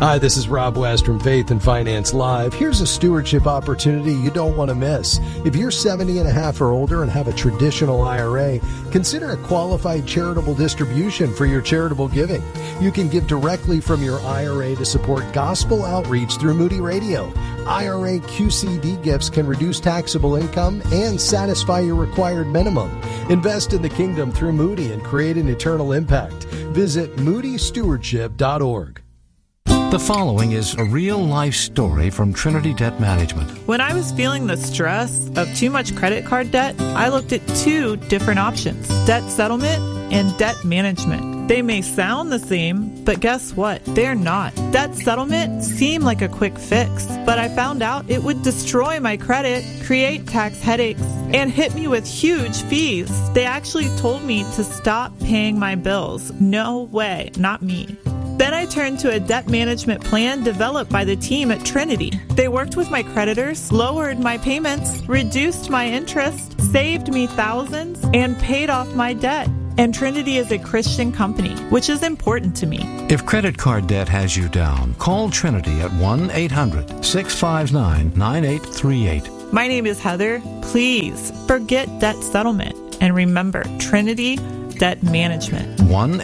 Hi, this is Rob West from Faith and Finance Live. Here's a stewardship opportunity you don't want to miss. If you're 70 and a half or older and have a traditional IRA, consider a qualified charitable distribution for your charitable giving. You can give directly from your IRA to support gospel outreach through Moody Radio. IRA QCD gifts can reduce taxable income and satisfy your required minimum. Invest in the kingdom through Moody and create an eternal impact. Visit moodystewardship.org. The following is a real-life story from Trinity Debt Management. When I was feeling the stress of too much credit card debt, I looked at two different options: debt settlement and debt management. They may sound the same, but guess what? They're not. Debt settlement seemed like a quick fix, but I found out it would destroy my credit, create tax headaches, and hit me with huge fees. They actually told me to stop paying my bills. No way, not me. Then I turned to a debt management plan developed by the team at Trinity. They worked with my creditors, lowered my payments, reduced my interest, saved me thousands, and paid off my debt. And Trinity is a Christian company, which is important to me. If credit card debt has you down, call Trinity at 1-800-659-9838. My name is Heather. Please forget debt settlement and remember Trinity Debt Management.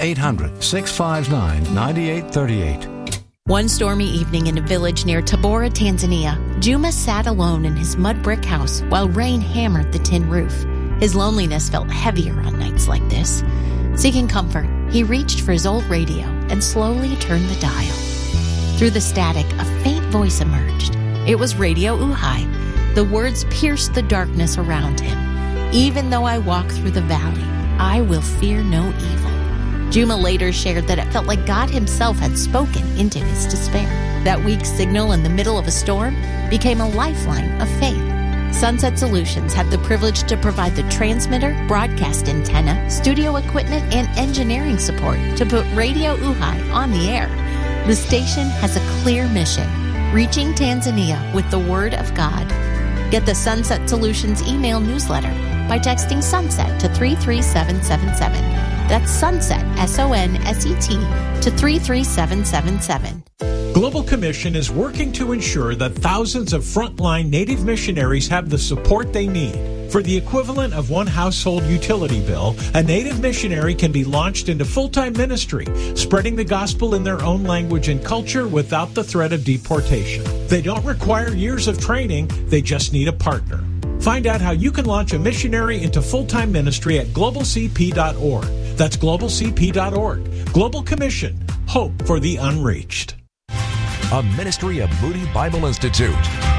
1-800-659-9838. One stormy evening in a village near Tabora, Tanzania, Juma sat alone in his mud brick house while rain hammered the tin roof. His loneliness felt heavier on nights like this. Seeking comfort, he reached for his old radio and slowly turned the dial. Through the static, a faint voice emerged. It was Radio Uhai. The words pierced the darkness around him. Even though I walk through the valley, I will fear no evil. Juma later shared that it felt like God himself had spoken into his despair. That weak signal in the middle of a storm became a lifeline of faith. Sunset Solutions had the privilege to provide the transmitter, broadcast antenna, studio equipment, and engineering support to put Radio Uhai on the air. The station has a clear mission: reaching Tanzania with the Word of God. Get the Sunset Solutions email newsletter by texting SUNSET to 33777. That's SUNSET, SONSET, to 33777. Global Commission is working to ensure that thousands of frontline Native missionaries have the support they need. For the equivalent of one household utility bill, a Native missionary can be launched into full-time ministry, spreading the gospel in their own language and culture without the threat of deportation. They don't require years of training, they just need a partner. Find out how you can launch a missionary into full-time ministry at globalcp.org. That's globalcp.org. Global Commission. Hope for the unreached. A ministry of Moody Bible Institute.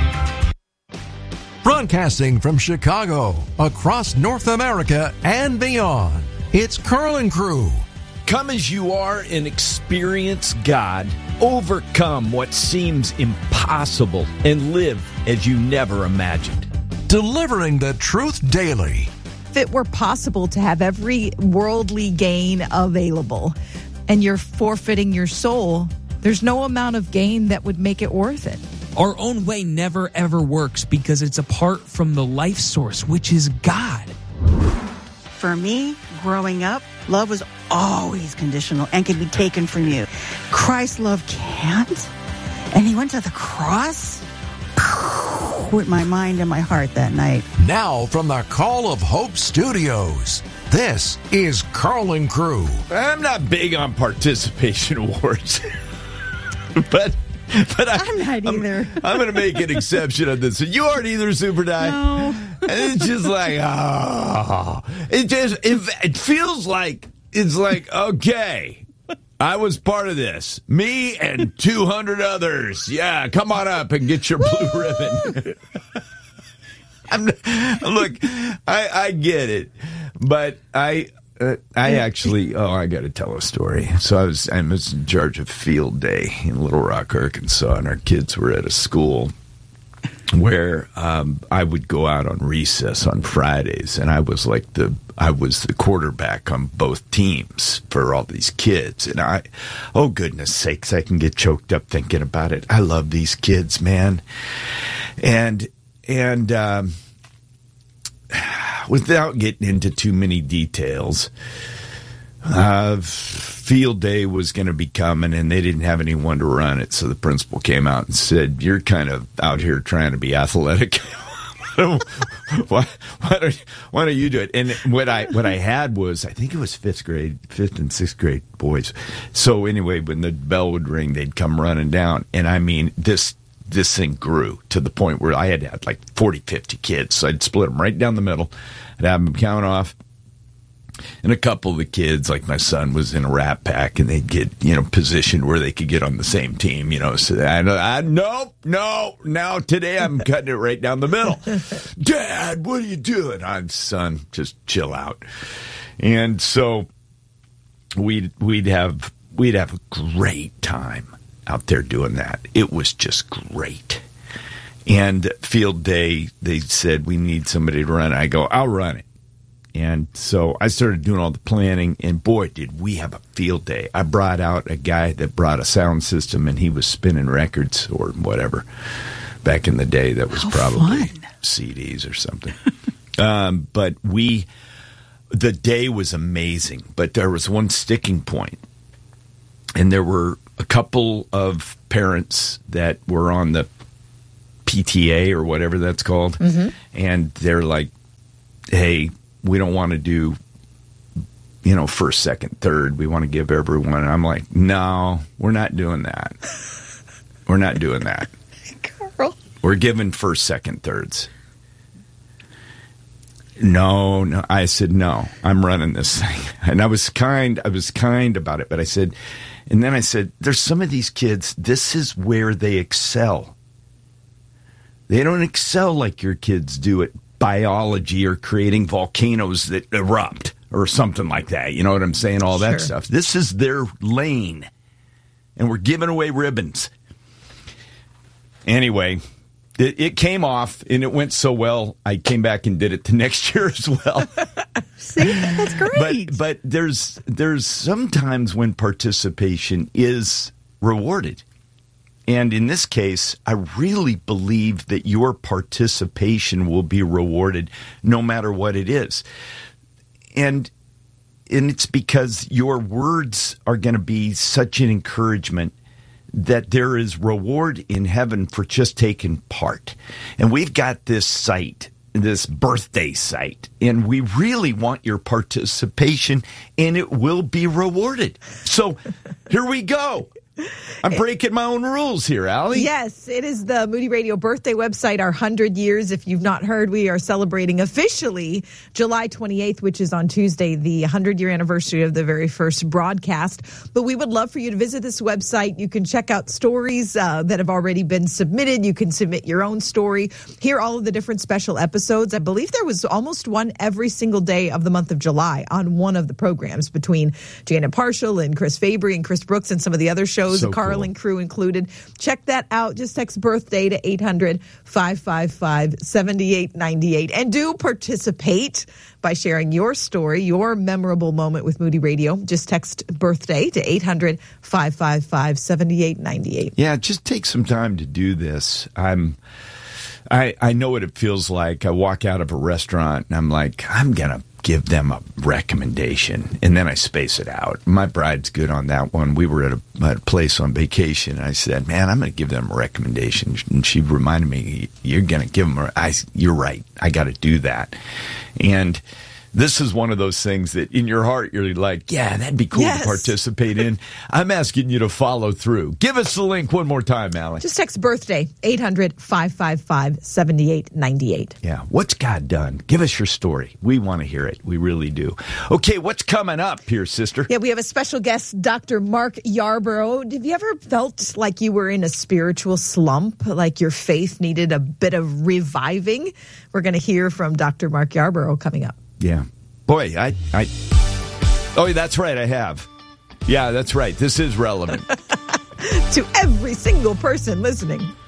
Broadcasting from Chicago, across North America and beyond, it's Carl and Crew. Come as you are and experience God. Overcome what seems impossible and live as you never imagined. Delivering the truth daily. If it were possible to have every worldly gain available and you're forfeiting your soul, there's no amount of gain that would make it worth it. Our own way never ever works because it's apart from the life source, which is God. For me, growing up, love was always conditional and could be taken from you. Christ's love can't. And he went to the cross with my mind and my heart that night. Now from the Call of Hope Studios, this is Carl and Crew. I'm not big on participation awards, but I'm not either. I'm going to make an exception on this. You aren't either, Super Di. No. And it's just like, it feels like, it's like, okay, I was part of this. Me and 200 others. Yeah, come on up and get your blue ribbon. Look, I get it, but I actually, I got to tell a story. So I was in charge of field day in Little Rock, Arkansas, and our kids were at a school where I would go out on recess on Fridays, and I was the quarterback on both teams for all these kids. And oh goodness sakes, I can get choked up thinking about it. I love these kids, man. And without getting into too many details, Field day was going to be coming, and they didn't have anyone to run it. So the principal came out and said, "You're kind of out here trying to be athletic. why don't you do it?" And what I had was, I think it was fifth and sixth grade boys. So anyway, when the bell would ring, they'd come running down, and I mean this thing grew to the point where I had like 40, 50 kids. So I'd split them right down the middle. I'd have them count off. And a couple of the kids, like my son, was in a Rat Pack, and they'd get, positioned where they could get on the same team, So no, now today I'm cutting it right down the middle. Dad, what are you doing? I'm son, just chill out. And so we'd have a great time out there doing that. It was just great. And field day, they said, we need somebody to run it. I go, I'll run it. And so I started doing all the planning, and boy, did we have a field day. I brought out a guy that brought a sound system, and he was spinning records or whatever. Back in the day, that was probably fun. CDs or something. But the day was amazing, but there was one sticking point. And there were a couple of parents that were on the PTA or whatever that's called. Mm-hmm. And they're like, hey, we don't want to do, first, second, third. We want to give everyone. And I'm like, no, we're not doing that. We're not doing that. Carl. We're giving first, second, thirds. No. I said, no, I'm running this thing. And I was kind about it, but I said, there's some of these kids, this is where they excel. They don't excel like your kids do at biology or creating volcanoes that erupt or something like that. You know what I'm saying? All that stuff. This is their lane. And we're giving away ribbons. Anyway, it came off, and it went so well, I came back and did it the next year as well. See, that's great. But there's sometimes when participation is rewarded. And in this case, I really believe that your participation will be rewarded no matter what it is. And it's because your words are going to be such an encouragement that there is reward in heaven for just taking part. And we've got this site, this birthday site, and we really want your participation, and it will be rewarded. So here we go. I'm breaking my own rules here, Allie. Yes, it is the Moody Radio birthday website, our 100 years. If you've not heard, we are celebrating officially July 28th, which is on Tuesday, the 100-year anniversary of the very first broadcast. But we would love for you to visit this website. You can check out stories that have already been submitted. You can submit your own story, hear all of the different special episodes. I believe there was almost one every single day of the month of July on one of the programs between Janet Parshall and Chris Fabry and Chris Brooks and some of the other shows. So Carl and crew included. Check that out. Just text birthday to 800-555-7898. And do participate by sharing your story, your memorable moment with Moody Radio. Just text birthday to 800-555-7898. Yeah, just take some time to do this. I know what it feels like. I walk out of a restaurant and I'm like, I'm going to give them a recommendation, and then I space it out. My bride's good on that one. We were at a place on vacation, and I said, man, I'm going to give them a recommendation. And she reminded me, you're going to give them you're right. I got to do that. And this is one of those things that in your heart, you're like, yeah, that'd be cool to participate in. I'm asking you to follow through. Give us the link one more time, Allie. Just text birthday, 800-555-7898. Yeah. What's God done? Give us your story. We want to hear it. We really do. Okay, what's coming up here, sister? Yeah, we have a special guest, Dr. Mark Yarborough. Have you ever felt like you were in a spiritual slump, like your faith needed a bit of reviving? We're going to hear from Dr. Mark Yarborough coming up. Yeah. Boy, oh, that's right, I have. Yeah, that's right. This is relevant. To every single person listening.